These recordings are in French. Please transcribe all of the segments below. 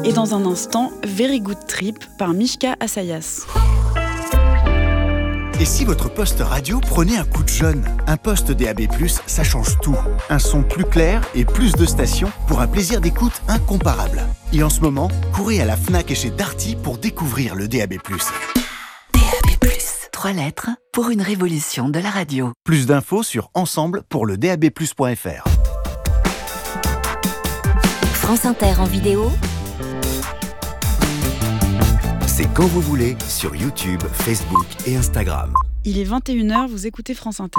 Et dans un instant, Very Good Trip par Mishka Assayas. Et si votre poste radio prenait un coup de jeune ? Un poste DAB+, ça change tout. Un son plus clair et plus de stations pour un plaisir d'écoute incomparable. Et en ce moment, courez à la Fnac et chez Darty pour découvrir le DAB+. DAB+, 3 lettres pour une révolution de la radio. Plus d'infos sur ensemble pour le dabplus.fr. France Inter en vidéo. C'est quand vous voulez sur YouTube, Facebook et Instagram. Il est 21h, vous écoutez France Inter.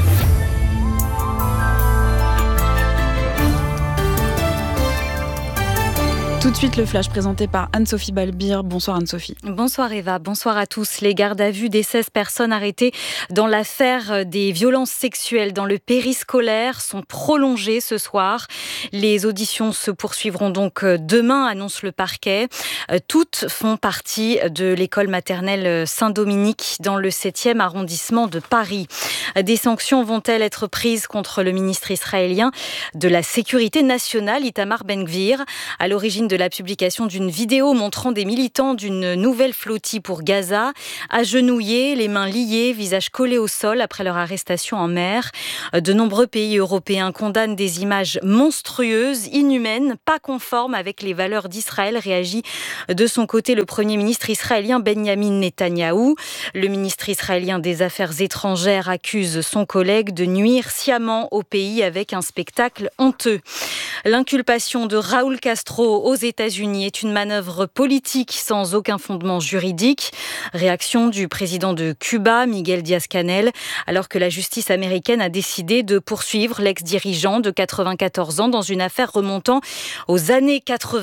Tout de suite, le flash présenté par Anne-Sophie Balbir. Bonsoir Anne-Sophie. Bonsoir Eva, bonsoir à tous. Les gardes à vue des 16 personnes arrêtées dans l'affaire des violences sexuelles dans le périscolaire sont prolongées ce soir. Les auditions se poursuivront donc demain, annonce le parquet. Toutes font partie de l'école maternelle Saint-Dominique dans le 7e arrondissement de Paris. Des sanctions vont-elles être prises contre le ministre israélien de la Sécurité nationale, Itamar Ben-Gvir, à l'origine de la publication d'une vidéo montrant des militants d'une nouvelle flottille pour Gaza, agenouillés, les mains liées, visages collés au sol après leur arrestation en mer. De nombreux pays européens condamnent des images monstrueuses, inhumaines, pas conformes avec les valeurs d'Israël, réagit de son côté le Premier ministre israélien Benjamin Netanyahou. Le ministre israélien des Affaires étrangères accuse son collègue de nuire sciemment au pays avec un spectacle honteux. L'inculpation de Raúl Castro aux États-Unis est une manœuvre politique sans aucun fondement juridique. Réaction du président de Cuba, Miguel Díaz-Canel, alors que la justice américaine a décidé de poursuivre l'ex-dirigeant de 94 ans dans une affaire remontant aux années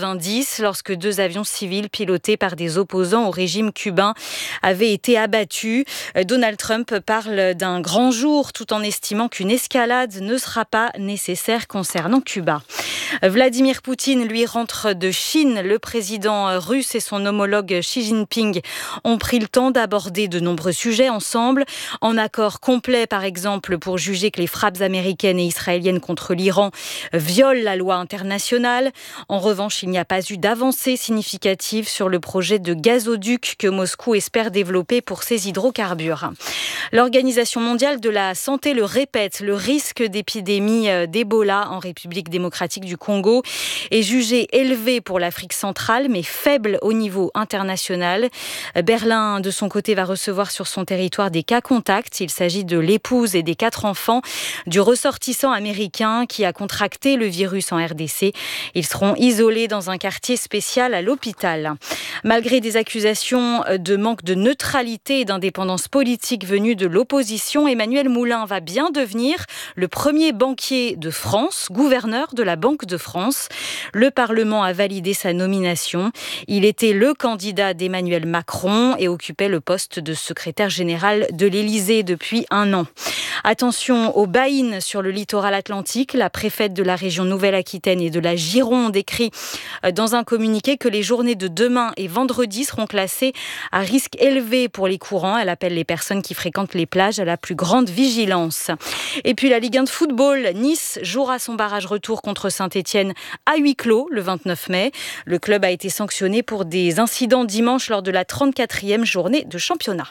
90, lorsque 2 avions civils pilotés par des opposants au régime cubain avaient été abattus. Donald Trump parle d'un grand jour tout en estimant qu'une escalade ne sera pas nécessaire concernant Cuba. Vladimir Poutine, lui, rentre de Chine. Le président russe et son homologue Xi Jinping ont pris le temps d'aborder de nombreux sujets ensemble, en accord complet par exemple pour juger que les frappes américaines et israéliennes contre l'Iran violent la loi internationale. En revanche, il n'y a pas eu d'avancée significative sur le projet de gazoduc que Moscou espère développer pour ses hydrocarbures. L'Organisation mondiale de la santé le répète, le risque d'épidémie d'Ebola en République démocratique du Congo est jugé élevé pour l'Afrique centrale, mais faible au niveau international. Berlin, de son côté, va recevoir sur son territoire des cas contacts. Il s'agit de l'épouse et des 4 enfants du ressortissant américain qui a contracté le virus en RDC. Ils seront isolés dans un quartier spécial à l'hôpital. Malgré des accusations de manque de neutralité et d'indépendance politique venues de l'opposition, Emmanuel Moulin va bien devenir le premier banquier de France, gouverneur de la Banque de France. Le Parlement a validé sa nomination. Il était le candidat d'Emmanuel Macron et occupait le poste de secrétaire général de l'Élysée depuis 1 an. Attention aux baïnes sur le littoral atlantique. La préfète de la région Nouvelle-Aquitaine et de la Gironde écrit dans un communiqué que les journées de demain et vendredi seront classées à risque élevé pour les courants. Elle appelle les personnes qui fréquentent les plages à la plus grande vigilance. Et puis la Ligue 1 de football, Nice jouera son barrage retour contre Saint-Étienne à huis clos le 29 mai. Le club a été sanctionné pour des incidents dimanche lors de la 34e journée de championnat.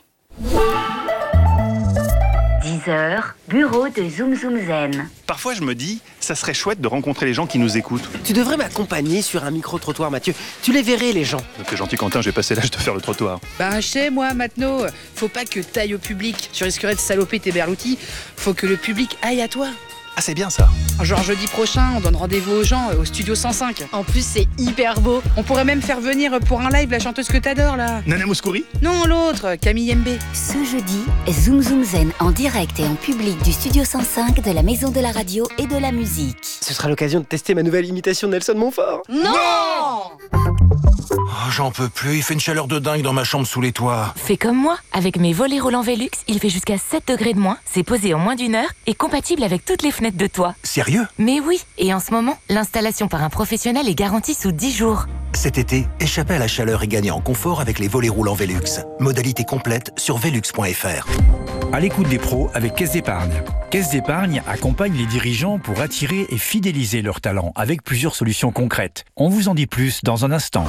10h, bureau de Zoom Zoom Zen. Parfois je me dis, ça serait chouette de rencontrer les gens qui nous écoutent. Tu devrais m'accompagner sur un micro-trottoir, Mathieu. Tu les verrais, les gens. T'es gentil Quentin, j'ai passé l'âge de faire le trottoir. Bah chez moi, Matno, faut pas que t'ailles au public. Tu risquerais de saloper tes berloutis. Faut que le public aille à toi. Ah c'est bien ça. Genre jeudi prochain, on donne rendez-vous aux gens au Studio 105. En plus, c'est hyper beau. On pourrait même faire venir pour un live la chanteuse que t'adores là. Nana Mouskouri ? Non, l'autre, Camille Mbé. Ce jeudi, Zoom Zoom Zen en direct et en public du Studio 105 de la Maison de la Radio et de la Musique. Ce sera l'occasion de tester ma nouvelle imitation de Nelson Montfort. Non Oh, j'en peux plus, il fait une chaleur de dingue dans ma chambre sous les toits. Fais comme moi, avec mes volets roulants Velux, il fait jusqu'à 7 degrés de moins, c'est posé en moins d'1 heure et compatible avec toutes les fenêtres de toit. Sérieux ? Mais oui, et en ce moment, l'installation par un professionnel est garantie sous 10 jours. Cet été, échappez à la chaleur et gagnez en confort avec les volets roulants Velux. Modalité complète sur velux.fr. À l'écoute des pros avec Caisse d'Épargne. Caisse d'Épargne accompagne les dirigeants pour attirer et fidéliser leurs talents avec plusieurs solutions concrètes. On vous en dit plus dans un instant.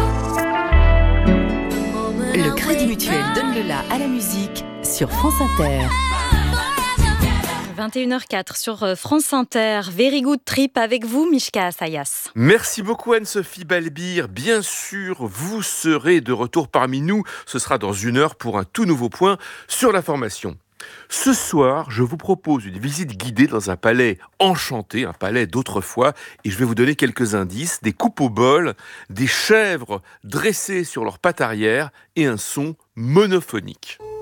Le Crédit Mutuel donne le la à la musique sur France Inter. 21h04 sur France Inter. Very Good Trip avec vous, Mishka Assayas. Merci beaucoup Anne-Sophie Balbir. Bien sûr, vous serez de retour parmi nous. Ce sera dans 1 heure pour un tout nouveau point sur la formation. Ce soir, je vous propose une visite guidée dans un palais enchanté, un palais d'autrefois, et je vais vous donner quelques indices, des coupes au bol, des chèvres dressées sur leurs pattes arrière et un son monophonique.